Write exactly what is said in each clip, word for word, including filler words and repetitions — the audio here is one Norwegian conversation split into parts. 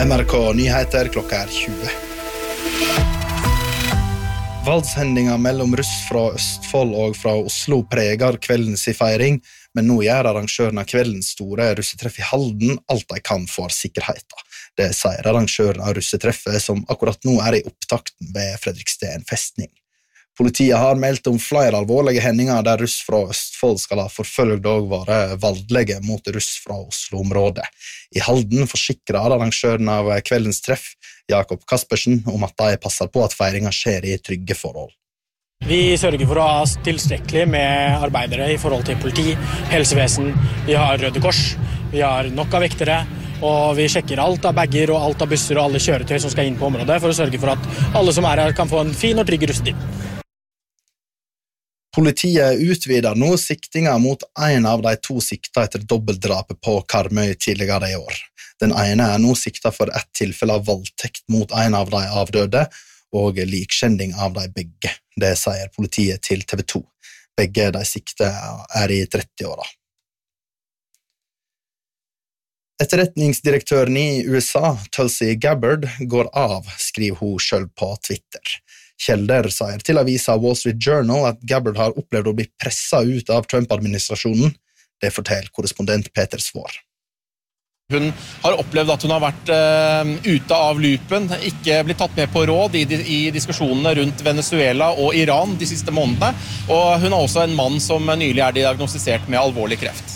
N R K Nyheter klokka er tjue. Valdshendinger mellom russ fra Østfold og fra Oslo preger kveldens i feiring, men nå gjør arrangøren av kveldens store russetreff i Halden alt de kan for sikkerheten. Det sier arrangøren av russetreffet, som akkurat nå er i opptakten ved Fredriksten festning. Politiet har meldt om flere alvorlige hendinger der russ fra Østfold skal ha forfølgt og være valdelige mot russ fra Oslo-området. I Halden forsikrer arrangøren av kveldens treff, Jakob Kaspersen, om at de passer på at feiringen skjer i trygge forhold. Vi sørger for å ha tilstrekkelig med arbeidere i forhold til politi, helsevesen, vi har Røde Kors, vi har nok av vektere, og vi sjekker alt av bagger og alt av busser og alle kjøretøy som skal inn på området for å sørge for at alle som er her kan få en fin og trygg russetid. Politiet utvider nå siktinga mot en av de to sikta etter dobbeltdrapet på Karmøy tidligere i år. Den ene er nå sikta for ett tilfelle av voldtekt mot en av de avdøde, og likskjending av de begge. Det sier politiet til T V to. Begge de sikte er i trettiåra. Etterretningsdirektøren i U S A, Tulsi Gabbard, går av, skriver hun selv på Twitter. Kjelder sier til avisa Wall Street Journal at Gabbard har opplevd å bli presset ut av Trump-administrasjonen. Det forteller korrespondent Peter Svår. Hun har opplevd at hun har vært uh, ute av loopen, ikke blitt tatt med på råd i, i diskusjonene rundt Venezuela og Iran de siste månedene, og hun er også en mann som nylig er diagnostisert med alvorlig kreft.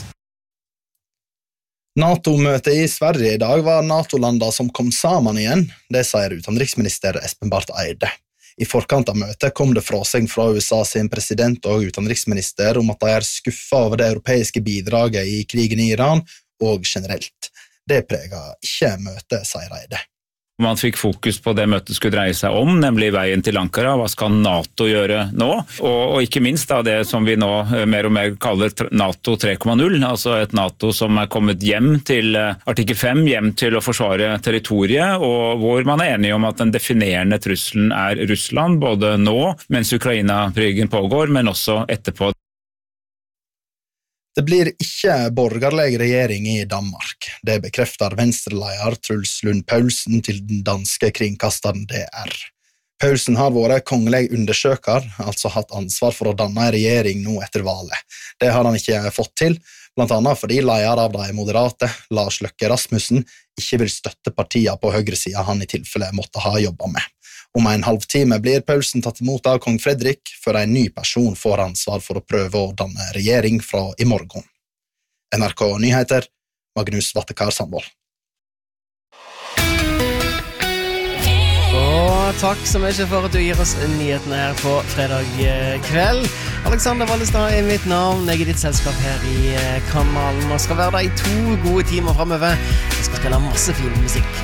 NATO-møtet i Sverige i dag var NATO-landa som kom sammen igjen, det sier utenriksminister Espen Barth Eide. I forkant av møtet kom det frasegn fra U S A sin president og utenriksminister om at de er skuffet over det europeiske bidraget i krigen i Iran, og generelt. Det preger ikke møtet, sier Eide. Man fikk fokus på det møtet skulle dreie seg om, nemlig veien til Ankara. Hva skal NATO gjøre nå? Og, og ikke minst da det som vi nå mer og mer kaller NATO tre komma null, altså et NATO som er kommet hjem til artikkel fem, hjem til å forsvare territoriet, og hvor man er enige om at den definerende trusselen er Russland, både nå, mens Ukraina-krigen pågår, men også etterpå. Det blir ikke borgerlig regjering i Danmark. Det bekrefter venstreleder Truls Lund Poulsen til den danske kringkasteren D R. Poulsen har vært kongelig undersøker, altså hatt ansvar for å danne en regjering nå etter valget. Det har han ikke fått til, blant annet fordi leder av de moderate, Lars Løkke Rasmussen, ikke vil støtte partiene på høyresiden han i tilfelle måtte ha jobbet med. Om en halvtime blir Poulsen tatt imot av kong Fredrik, før en ny person får ansvar for å prøve å danne regjering fra i morgen. N R K Nyheter, Magnus Vattekar Sandvold. Og takk så mye for at du gir oss nyhetene her på fredag kveld. Alexander Vallestad er mitt navn. Jeg er ditt selskap her i kanalen og skal være der i to gode timer fremover. Jeg skal spille masse fin musikk.